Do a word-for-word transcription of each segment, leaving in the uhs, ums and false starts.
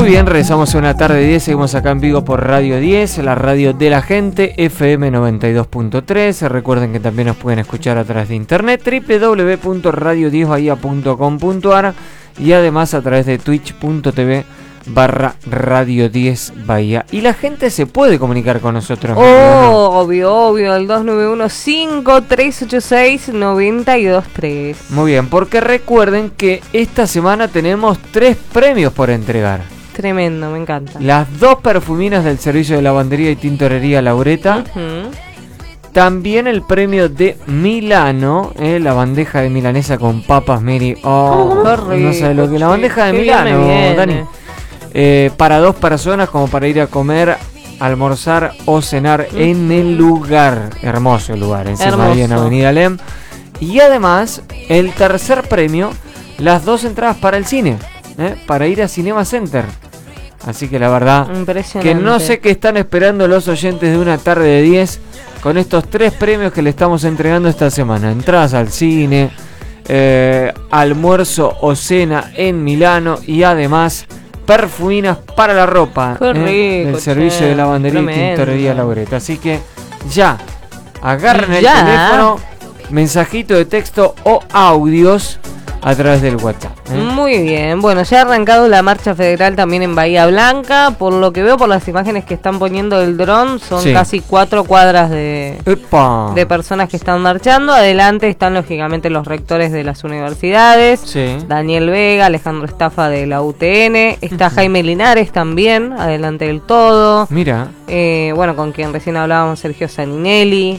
Muy bien, regresamos a una tarde diez, seguimos acá en vivo por Radio diez, la radio de la gente, F M noventa y dos punto tres. Recuerden que también nos pueden escuchar a través de internet, doble u doble u doble u punto radio diez bahía punto com punto a r, y además a través de twitch punto t v barra Radio diez Bahía. Y la gente se puede comunicar con nosotros. Oh, ¿no? Obvio, obvio, el dos nueve uno, cinco tres ocho seis, nueve dos tres. Muy bien, porque recuerden que esta semana tenemos tres premios por entregar. Tremendo, me encanta. Las dos perfuminas del servicio de lavandería y tintorería Laureta. Uh-huh. También el premio de Milano, eh, la bandeja de milanesa con papas, Mary. Oh, oh no sabes lo que es la bandeja de Milano, Dani. Eh, para dos personas, como para ir a comer, almorzar o cenar uh-huh. en el lugar. Hermoso el lugar, encima ahí en Avenida Alem. Y además, el tercer premio, las dos entradas para el cine, eh, para ir a Cinema Center. Así que la verdad, que no sé qué están esperando los oyentes de una tarde de diez con estos tres premios que le estamos entregando esta semana. Entradas al cine, eh, almuerzo o cena en Milano y además perfuminas para la ropa, Qué rico, eh, del servicio che, de lavandería y tintorería Laureta. Así que ya, agarren ya. el teléfono, mensajito de texto o audios a través del WhatsApp. ¿eh? Muy bien, bueno, ya ha arrancado la marcha federal también en Bahía Blanca. Por lo que veo por las imágenes que están poniendo del dron, son sí. casi cuatro cuadras de, de personas que están marchando. Adelante están lógicamente los rectores de las universidades, sí. Daniel Vega, Alejandro Estafa de la U T N, está uh-huh. Jaime Linares también, adelante del todo. Mira. Eh, bueno, con quien recién hablábamos, Sergio Saninelli.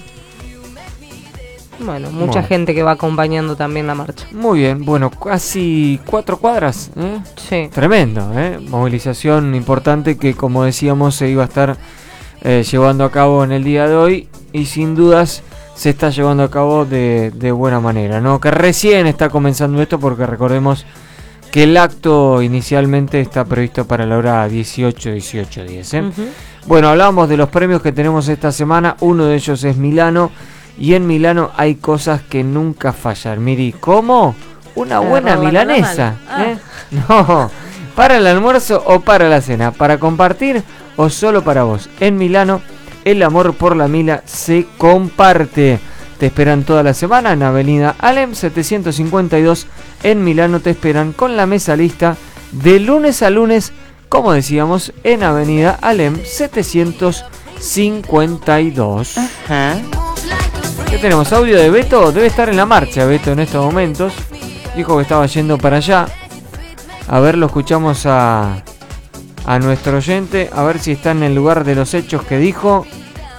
Bueno, mucha bueno. gente que va acompañando también la marcha. Muy bien, bueno, casi cuatro cuadras, ¿eh? Sí. Tremendo, ¿eh? Movilización importante que, como decíamos, se iba a estar eh, llevando a cabo en el día de hoy y sin dudas se está llevando a cabo de, de buena manera, ¿no? Que recién está comenzando esto porque recordemos que el acto inicialmente está previsto para la hora dieciocho, dieciocho diez, ¿eh? Uh-huh. Bueno, hablamos de los premios que tenemos esta semana, uno de ellos es Milano. Y en Milano hay cosas que nunca fallan. Miri, ¿cómo? Una buena eh, milanesa. Ah. ¿eh? No, para el almuerzo o para la cena, para compartir o solo para vos. En Milano, el amor por la Mila se comparte. Te esperan toda la semana en Avenida Alem setecientos cincuenta y dos. En Milano te esperan con la mesa lista de lunes a lunes, como decíamos, en Avenida Alem setecientos cincuenta y dos. Ajá. ¿Qué tenemos? ¿Audio de Beto? Debe estar en la marcha Beto en estos momentos. Dijo que estaba yendo para allá. A ver, lo escuchamos a, a nuestro oyente. A ver si está en el lugar de los hechos que dijo.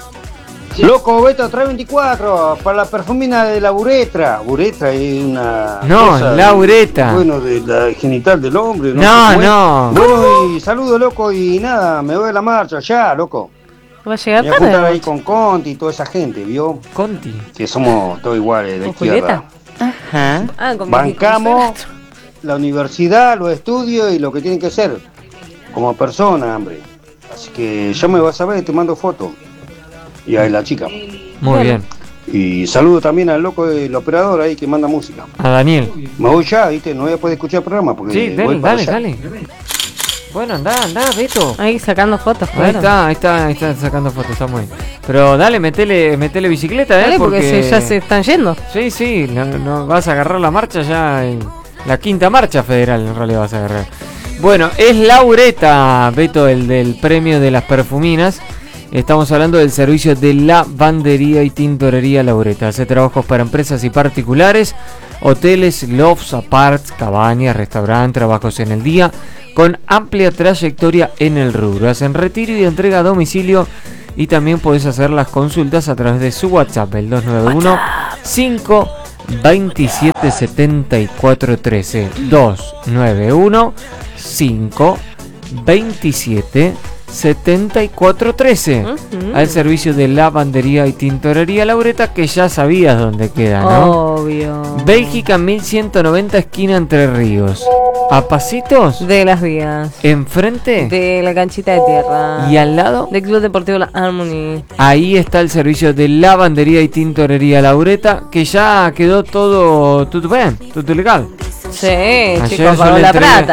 Loco, Beto, trae veinticuatro para la perfumina de la uretra. Uretra es una... No, la ureta. Bueno, de la genital del hombre. No, no. no. Bueno, y saludo, loco, y nada, me voy a la marcha ya, loco. Va a llegar tarde. Voy a juntar ahí con Conti y toda esa gente, ¿vio? Conti. Que somos todos iguales de izquierda. Ajá. Ah, con bancamos la universidad, los estudios y lo que tienen que ser. Como persona, hombre. Así que ya me vas a ver, te mando fotos. Y ahí la chica. Muy bueno. bien. Y saludo también al loco del operador ahí que manda música. A Daniel. Me voy ya, ¿viste? No voy a poder escuchar el programa porque sí, dale, voy para dale, allá. dale. Bueno, anda, anda, Beto. Ahí sacando fotos, claro. Ahí está, ahí está, ahí está sacando fotos, está muy bien. Pero dale, metele, metele bicicleta, dale, ¿eh? Porque, porque se, ya se están yendo. Sí, sí, no, no, vas a agarrar la marcha ya, en la quinta marcha federal en realidad vas a agarrar. Bueno, es Laureta, Beto, el del premio de las perfuminas. Estamos hablando del servicio de lavandería y tintorería Laureta. Hace trabajos para empresas y particulares, hoteles, lofts, aparts, cabañas, restaurantes, trabajos en el día, con amplia trayectoria en el rubro. Hacen retiro y entrega a domicilio y también podés hacer las consultas a través de su WhatsApp, el dos nueve uno, cinco veintisiete, setenta y cuatro trece. dos nueve uno, cinco veintisiete, setenta y cuatro trece. Uh-huh. Al servicio de lavandería y tintorería Laureta, que ya sabías dónde queda, ¿no? Obvio. Bélgica mil ciento noventa, esquina Entre Ríos. A pasitos de las vías. Enfrente de la canchita de tierra. Y al lado del Club Deportivo La Harmony. Ahí está el servicio de lavandería y tintorería Laureta, que ya quedó todo todo bien, todo legal. Sí, ayer chicos, pagó la plata.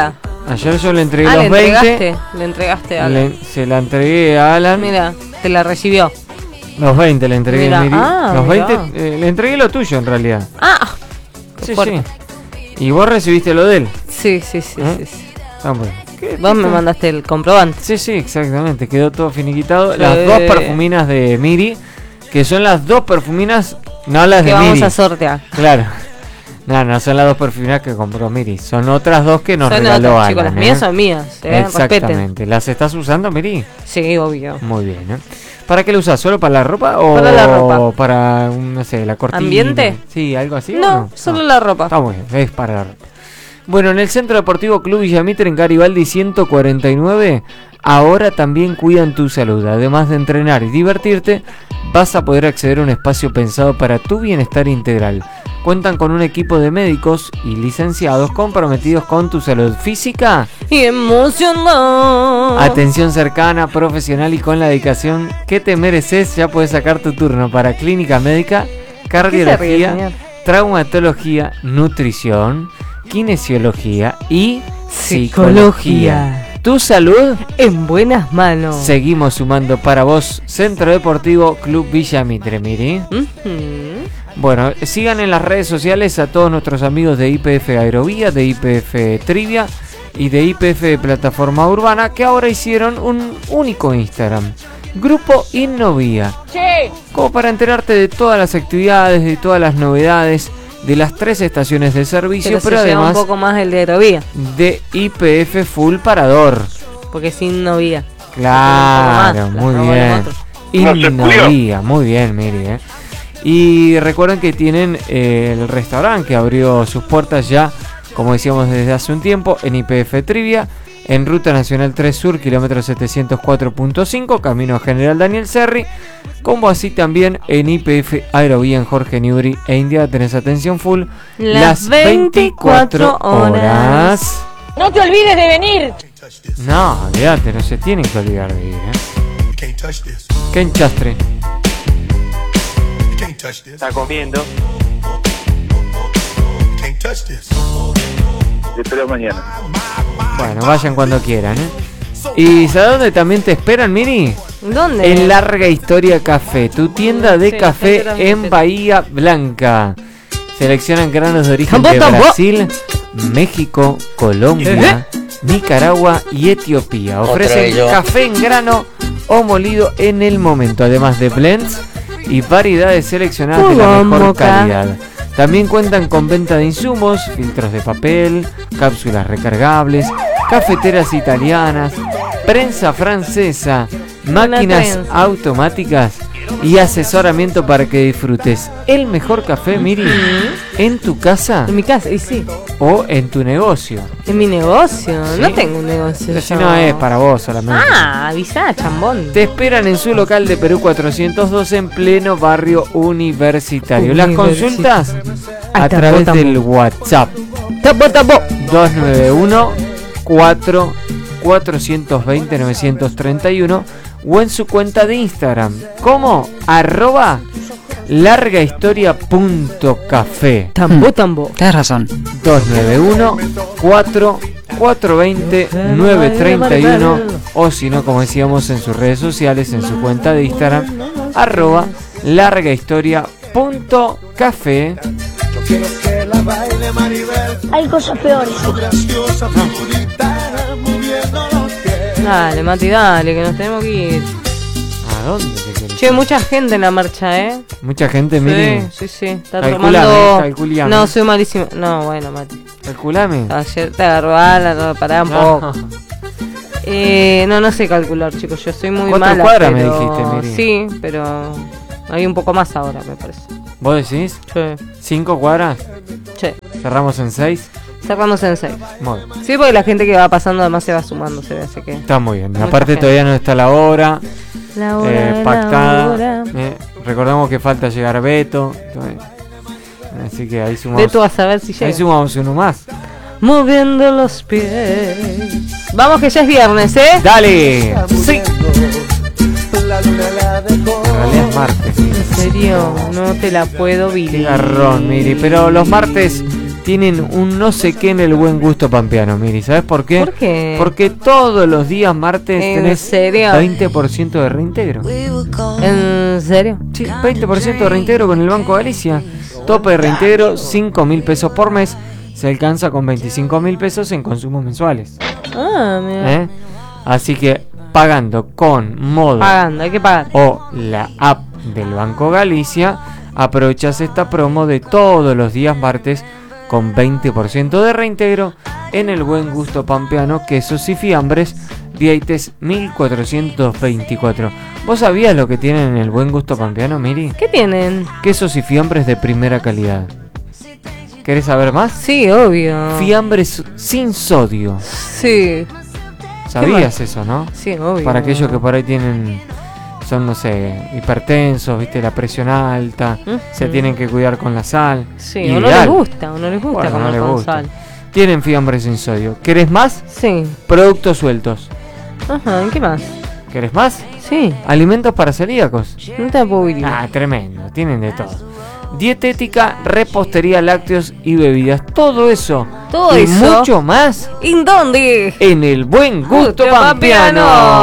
Ayer yo le entregué ah, los le veinte. Le entregaste a Alan. Le, se la entregué a Alan. Mira, te la recibió. Los veinte le entregué a Miri. Ah, los veinte, eh, le entregué lo tuyo en realidad. Ah, sí, sí. Y vos recibiste lo de él. Sí, sí, sí. ¿Eh? sí, sí. Ah, bueno. Vos me mandaste el comprobante. Sí, sí, exactamente. Quedó todo finiquitado. Sí. Las dos perfuminas de Miri, que son las dos perfuminas, no las que de vamos Miri. a sortear. Claro. No, no son las dos perfuminas que compró Miri. Son otras dos que nos son regaló otras, Alan. Chicos, las ¿eh? mías son mías. ¿eh? Exactamente. Respeten. ¿Las estás usando, Miri? Sí, obvio. Muy bien, ¿eh? ¿Para qué lo usas? ¿Solo para la ropa o para la ropa? Para, no sé, la cortina? ¿Ambiente? Sí, algo así. No, no? solo no. la ropa. Está muy bien, es para la ropa. Bueno, en el Centro Deportivo Club Villamitre en Garibaldi ciento cuarenta y nueve, ahora también cuidan tu salud. Además de entrenar y divertirte, vas a poder acceder a un espacio pensado para tu bienestar integral. Cuentan con un equipo de médicos y licenciados comprometidos con tu salud física y emocional. Atención cercana, profesional y con la dedicación que te mereces. Ya puedes sacar tu turno para clínica médica, cardiología, ríe, traumatología, nutrición, kinesiología y psicología. psicología. Tu salud en buenas manos. Seguimos sumando para vos. Centro Deportivo Club Villamitre, Miri. Uh-huh. Bueno, sigan en las redes sociales a todos nuestros amigos de I P F Aerovía, de I P F Trivia y de I P F Plataforma Urbana, que ahora hicieron un único Instagram, Grupo Innovía. Sí. Como para enterarte de todas las actividades, de todas las novedades de las tres estaciones de servicio, pero, pero se además un poco más el de Aerovía, de I P F Full Parador, porque sin Innovía. Claro, muy bien. Innovía, muy bien, Miri, eh. Y recuerden que tienen eh, el restaurante que abrió sus puertas ya, como decíamos, desde hace un tiempo, en I P F Trivia, en Ruta Nacional tres Sur, kilómetro setecientos cuatro punto cinco, Camino General Daniel Serri, como así también en I P F Aerovía en Jorge Newbery e India. Tenés atención full las, las veinticuatro horas. No te olvides de venir. No, olvídate, no se tienen que olvidar de ir, ¿eh? ¿Qué enchastre? Está comiendo. Te espero mañana. Bueno, vayan cuando quieran, ¿eh? ¿Y sabes dónde también te esperan, Miri? ¿Dónde? En Larga Historia Café, tu tienda de sí, café en Bahía Blanca. Seleccionan granos de origen de Brasil, México, Colombia, Nicaragua y Etiopía. Ofrecen café en grano o molido en el momento, además de blends y variedades seleccionadas de la mejor calidad. También cuentan con venta de insumos, filtros de papel, cápsulas recargables, cafeteras italianas, prensa francesa, máquinas automáticas y asesoramiento para que disfrutes el mejor café, Miri, en tu casa. En mi casa, y sí. O en tu negocio. En mi negocio, ¿sí? No tengo un negocio. Pero si no es para vos solamente. Ah, avisá, chambón. Te esperan en su local de Perú cuatrocientos dos en pleno barrio universitario. Las consultas a través del WhatsApp tapo, tapo. dos nueve uno cuatro cuatro dos cero nueve tres uno o en su cuenta de Instagram como arroba largahistoria.café. Tambo, tambo. Tienes razón. dos nueve uno cuatro cuatro dos cero nueve tres uno o si no, como decíamos, en sus redes sociales, en su cuenta de Instagram arroba largahistoria.café. Hay cosas peores. Dale, Mati, dale, que nos tenemos que ir. ¿A dónde te querés? Che, mucha gente en la marcha, ¿eh? Mucha gente, sí, mire. Sí, sí, está calculame, tomando... calculame. No, soy malísimo. No, bueno, Mati. Calculame. Ayer te agarró ala, no, pará un poco. No. Eh, no, no sé calcular, chicos. Yo soy muy Cuatro mala. cuadras pero... me dijiste, Miri. Sí, pero hay un poco más ahora, me parece. ¿Vos decís? Sí. ¿Cinco cuadras? Sí. ¿Cerramos en seis? Cerramos en seis. Muy bien. Sí, porque la gente que va pasando además se va sumando, se ve, así que... Está muy bien. Aparte gente. Todavía no está la hora, la hora eh, pactada. La hora. Eh, recordamos que falta llegar Beto. Así que ahí sumamos. Beto a saber si llega. Ahí sumamos uno más. Moviendo los pies. Vamos que ya es viernes, ¿eh? ¡Dale! Sí. En realidad es martes. ¿En serio? No te la puedo, Billy. Qué garrón, Miri. Pero los martes tienen un no sé qué en el Buen Gusto Pampeano, Miri. ¿Sabes por qué? ¿Por qué? Porque todos los días martes ¿En tenés serio? veinte por ciento de reintegro. ¿En serio? Sí, veinte por ciento de reintegro con el Banco Galicia. Tope de reintegro cinco mil pesos por mes. Se alcanza con veinticinco mil pesos en consumos mensuales. Ah, mira. ¿Eh? Así que pagando con Modo Pagando, hay que pagar. o la app del Banco Galicia, aprovechas esta promo de todos los días martes con veinte por ciento de reintegro en el Buen Gusto Pampeano, quesos y fiambres, Vieites mil cuatrocientos veinticuatro. ¿Vos sabías lo que tienen en el Buen Gusto Pampeano, Miri? ¿Qué tienen? Quesos y fiambres de primera calidad. ¿Querés saber más? Sí, obvio. Fiambres sin sodio. Sí. ¿Sabías eso, no? Sí, obvio. Para aquellos que por ahí tienen, son, no sé, hipertensos, viste, la presión alta, uh-huh. se tienen que cuidar con la sal. Sí, ideal. O no les gusta, o no les gusta bueno, comer no les con gusta. Sal. Tienen fiambres sin sodio. ¿Querés más? Sí. Productos sueltos. Ajá, ¿qué más? ¿Querés más? Sí. Alimentos para celíacos. No te puedo ir. Ah, tremendo, tienen de todo. Dietética, repostería, lácteos y bebidas. Todo eso. Todo y eso. mucho más. ¿En dónde? En el Buen Gusto Pampeano.